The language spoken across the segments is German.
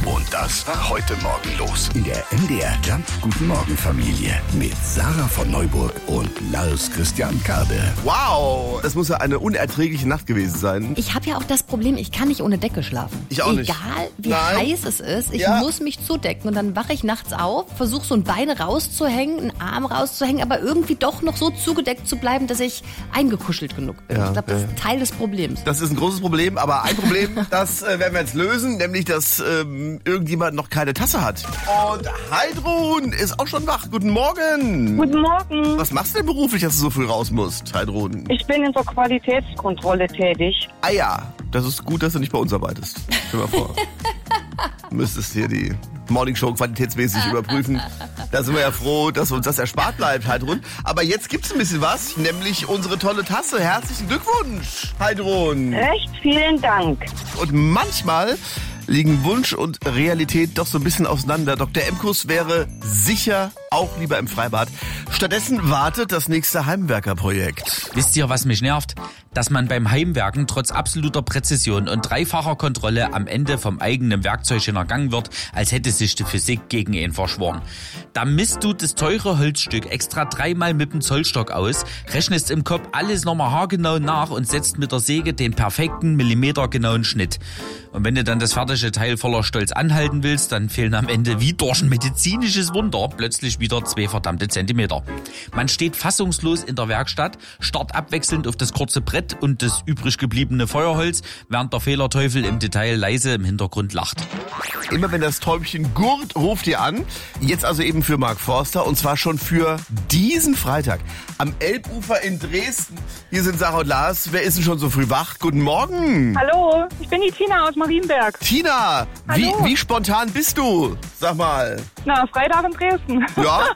Und das war heute Morgen los in der MDR Jump Guten Morgen Familie mit Sarah von Neuburg und Lars Christian Kade. Wow, das muss ja eine unerträgliche Nacht gewesen sein. Ich habe ja auch das Problem, ich kann nicht ohne Decke schlafen. Ich auch nicht. Egal, wie Nein. heiß es ist, ich muss mich zudecken. Und dann wache ich nachts auf, versuche so ein Bein rauszuhängen, einen Arm rauszuhängen, aber irgendwie doch noch so zugedeckt zu bleiben, dass ich eingekuschelt genug bin. Ja, Ich glaube, das ist Teil des Problems. Das ist ein großes Problem, aber ein Problem, das werden wir jetzt lösen, nämlich, dass irgendjemand noch keine Tasse hat. Und Heidrun ist auch schon wach. Guten Morgen. Guten Morgen. Was machst du denn beruflich, dass du so früh raus musst, Heidrun? Ich bin in der Qualitätskontrolle tätig. Ah ja, das ist gut, dass du nicht bei uns arbeitest. Stell dir mal vor. Du müsstest hier die Morningshow qualitätsmäßig überprüfen. Da sind wir ja froh, dass uns das erspart bleibt, Heidrun. Aber jetzt gibt's ein bisschen was, nämlich unsere tolle Tasse. Herzlichen Glückwunsch, Heidrun. Recht vielen Dank. Und manchmal liegen Wunsch und Realität doch so ein bisschen auseinander. Dr. Emkus wäre sicher auch lieber im Freibad. Stattdessen wartet das nächste Heimwerkerprojekt. Wisst ihr, was mich nervt? Dass man beim Heimwerken trotz absoluter Präzision und dreifacher Kontrolle am Ende vom eigenen Werkzeug hintergangen wird, als hätte sich die Physik gegen ihn verschworen. Da misst du das teure Holzstück extra 3-mal mit dem Zollstock aus, rechnest im Kopf alles nochmal haargenau nach und setzt mit der Säge den perfekten millimetergenauen Schnitt. Und wenn du dann das fertige Teil voller Stolz anhalten willst, dann fehlen am Ende wie durch ein medizinisches Wunder plötzlich wieder 2 verdammte Zentimeter. Man steht fassungslos in der Werkstatt, starrt abwechselnd auf das kurze Brett und das übrig gebliebene Feuerholz, während der Fehlerteufel im Detail leise im Hintergrund lacht. Immer wenn das Täubchen gurrt, ruft ihr an. Jetzt also eben für Mark Forster und zwar schon für diesen Freitag am Elbufer in Dresden. Hier sind Sarah und Lars. Wer ist denn schon so früh wach? Guten Morgen. Hallo, ich bin die Tina aus Marienberg. Tina, wie spontan bist du? Sag mal. Na, Freitag in Dresden. Ja?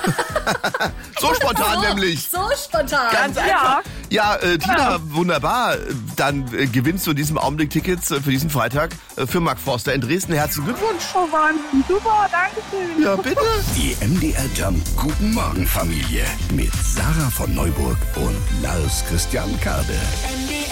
So spontan nämlich. So spontan. Ganz einfach. Ja, Tina, wunderbar. Dann gewinnst du in diesem Augenblick Tickets für diesen Freitag für Mark Forster in Dresden. Herzlichen Glückwunsch. Oh, Wahnsinn. Super, danke schön. Ja, bitte. Die MDR Jump Guten Morgen Familie mit Sarah von Neuburg und Lars Christian Kade. MDR